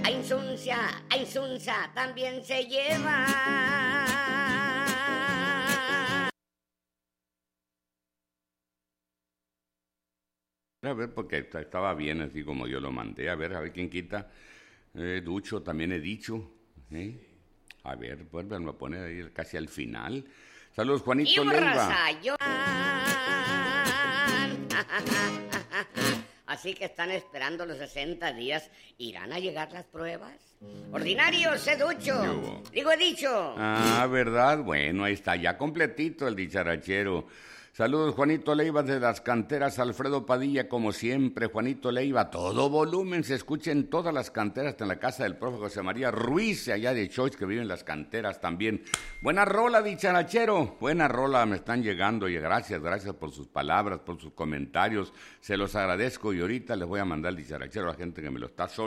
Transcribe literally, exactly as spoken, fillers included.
a Insunza, a Insunza también se lleva. A ver, porque estaba bien así como yo lo mandé. A ver, a ver quién quita. Eh, Ducho, también he dicho. ¿eh? A ver, vuelvan a poner ahí casi al final. Saludos, Juanito Leiva. Así que están esperando los sesenta días. ¿Irán a llegar las pruebas? Ordinarios, he dicho. Digo, he dicho. Ah, ¿verdad? Bueno, ahí está, ya completito el dicharachero. Saludos, Juanito Leiva, de las canteras. Alfredo Padilla, como siempre. Juanito Leiva, todo volumen, se escucha en todas las canteras, hasta en la casa del profe José María Ruiz, allá de Choice, que vive en las canteras también. Buena rola, dicharachero, buena rola, me están llegando, y gracias, gracias por sus palabras, por sus comentarios, se los agradezco, y ahorita les voy a mandar el dicharachero a la gente que me lo está